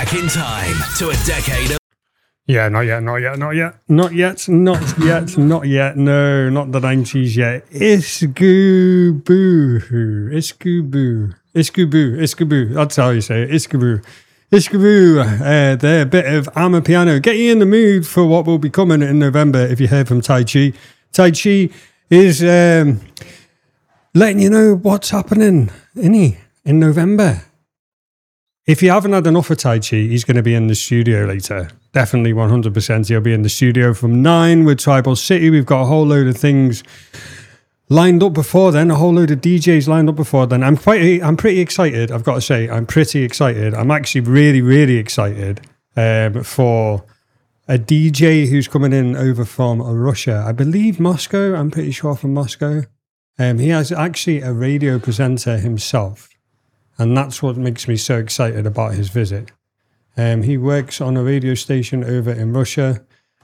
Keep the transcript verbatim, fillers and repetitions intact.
back in time to a decade of... Yeah, not yet, not yet, not yet, not yet, not yet, not yet, no, not the nineties yet. Iskuboo, Iskuboo, Iskuboo, Iskuboo, that's how you say it, Iskuboo. Iskuboo, uh, there, a bit of Amapiano. Get you in the mood for what will be coming in November if you heard from Tai Chi. Tai Chi is um, letting you know what's happening in, he, in November. If you haven't had enough of Tai Chi, he's going to be in the studio later. Definitely one hundred percent. He'll be in the studio from nine with Tribal City. We've got a whole load of things lined up before then, a whole load of D Js lined up before then. I'm quite, I'm pretty excited, I've got to say. I'm pretty excited. I'm actually really, really excited um, for a D J who's coming in over from Russia. I believe Moscow. I'm pretty sure from Moscow. Um, he has actually a radio presenter himself. And that's what makes me so excited about his visit. Um, he works on a radio station over in Russia.